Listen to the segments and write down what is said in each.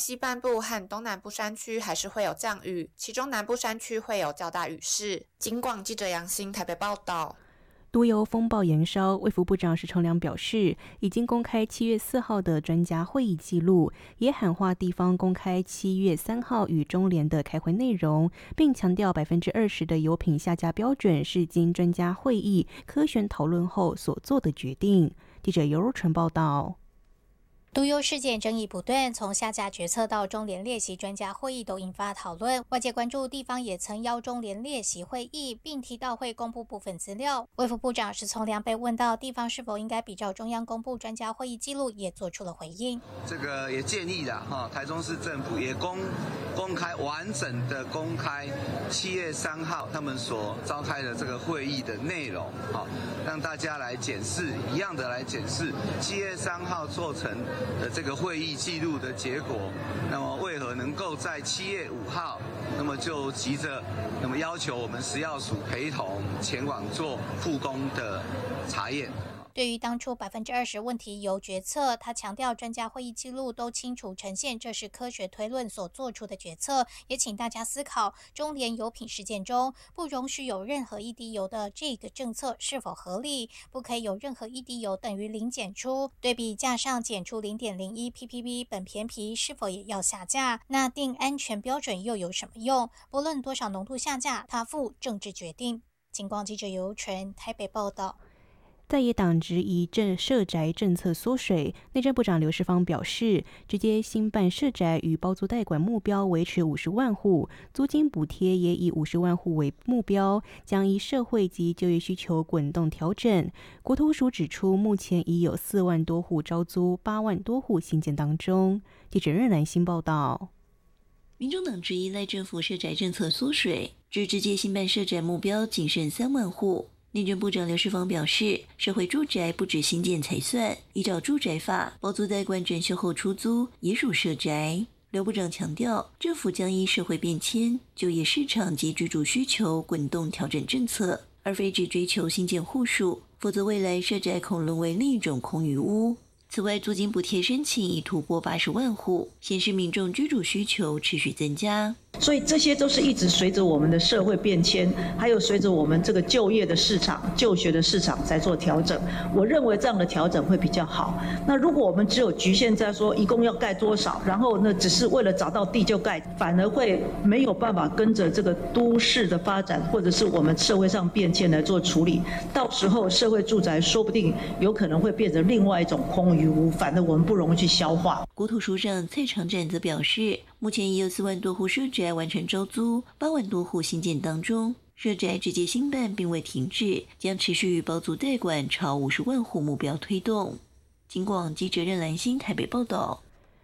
西半部和东南部山区还是会有降雨，其中南部山区会有较大雨势。警广记者杨欣台北报道。 都由风暴延烧，卫福部长石崇良表示，已经公开7月4号的专家会议记录，也喊话地方公开7月3号与中联的开会内容，并强调20%的油品下架标准是经专家会议科学讨论后所做的决定。记者尤如纯报道。 都优事件争议不断，从下架决策到中联列席专家会议都引发讨论。外界关注地方也曾邀中联列席会议，并提到会公布部分资料。卫福部长石崇良被问到地方是否应该比照中央公布专家会议记录，也做出了回应。 这个也建议啦，台中市政府也公开完整的公开7月3号他们所召开的这个会议的内容，让大家来检视，一样的来检视7月3号做成的这个会议记录的结果，那么为何能够在7月5号，那么就急着要求我们食药署陪同前往做复工的查验？ 对于当初20%问题由决策，他强调专家会议记录都清楚呈现这是科学推论所做出的决策，也请大家思考中联油品事件中不容许有任何一滴油的这个政策是否合理，不可以有任何一滴油等于零检出，对比架上检出0.01 ppb 苯醅醚是否也要下架，那定安全标准又有什么用？不论多少浓度下架，他负政治决定。警广记者尤纯台北报道。 在野党质疑社宅政策缩水，内政部长刘世芳表示，直接兴办社宅与包租代管目标维持50万户，租金补贴也以50万户为目标，将依社会及就业需求滚动调整。国土署指出，目前已有4万多户招租，8万多户新建当中。记者任兰新报道。 民众党质疑赖政府社宅政策缩水，指直接兴办社宅目标仅剩3万户。内政部长刘世芳表示，社会住宅不止新建才算，依照住宅法，包租代管整修后出租也属社宅。刘部长强调，政府将依社会变迁、就业市场及居住需求滚动调整政策，而非只追求新建户数，否则未来社宅恐沦为另一种空余屋。此外，租金补贴申请已突破80万户，显示民众居住需求持续增加。 所以这些都是一直随着我们的社会变迁，还有随着我们这个就业的市场、就学的市场在做调整。我认为这样的调整会比较好。那如果我们只有局限在说一共要盖多少，然后呢只是为了找到地就盖，反而会没有办法跟着这个都市的发展或者是我们社会上变迁来做处理。到时候社会住宅说不定有可能会变成另外一种空余屋，反正我们不容易去消化。 国土署长蔡长展则表示，目前已有4万多户社宅完成招租，8万多户新建当中，社宅直接兴办并未停止，将持续与包租代管朝50万户目标推动。警广记者任兰心台北报道。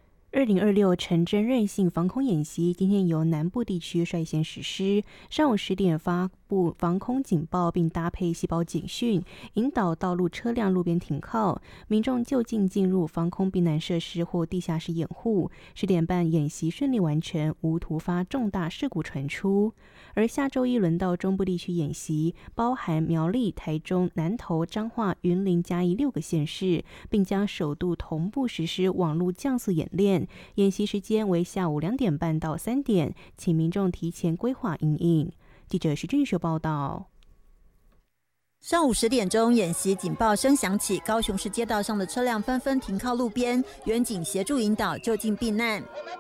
2026城镇韧性防空演习今天由南部地区率先实施，上午10点发布防空警报，并搭配细胞警讯，引导道路车辆路边停靠，民众就近进入防空避难设施或地下室掩护。10点半演习顺利完成，无突发重大事故传出。而下周一轮到中部地区演习，包含苗栗、台中、南投、彰化、云林、嘉义6个县市，并将首度同步实施网络降速演练。演习时间为下午2点半到3点，请民众提前规划因应。记者徐俊秀报道。 上午10点钟，演习警报声响起，高雄市街道上的车辆纷纷停靠路边，远警协助引导就近避难。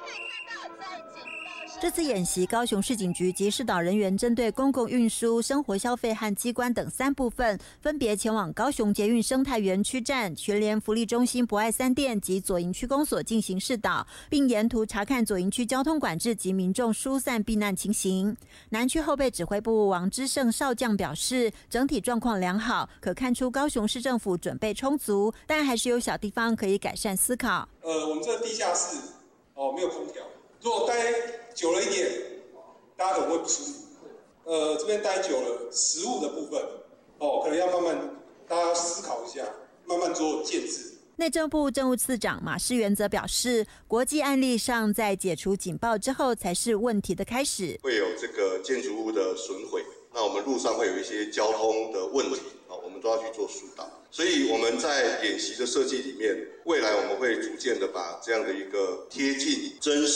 这次演习，高雄市警局及市导人员针对公共运输、生活消费和机关等3部分，分别前往高雄捷运生态园区站、全联福利中心博爱3店及左营区公所进行示导，并沿途查看左营区交通管制及民众疏散避难情形。南区后备指挥部王之胜少将表示，整体状况良好，可看出高雄市政府准备充足，但还是有小地方可以改善思考。 我们这个地下室没有空调，如果待久了一点，大家可能会不舒服。这边待久了，食物的部分，可能要慢慢大家思考一下，慢慢做建制。 内政部政务次长马世元则表示，国际案例上在解除警报之后才是问题的开始。 会有这个建筑物的损毁，那我们路上会有一些交通的问题，我们都要去做疏导。所以我们在演习的设计里面，未来我们会逐渐的把这样的一个贴近真实